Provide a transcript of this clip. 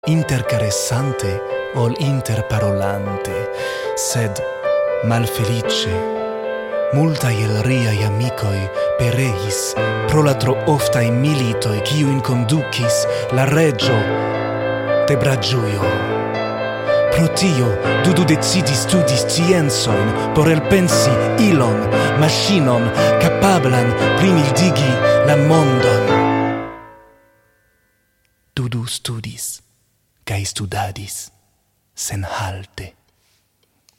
intercaressante ol interparolante, sed malfelice multae el riai amicoi pereis pro la tro oftae militoi quiuin conducis la regio de Bragiuio. Pro tio du decidis studi scienzoin por elpensi ilon, machinon capablan primildigi la mondon. Du studis, cae studadis, sen halte.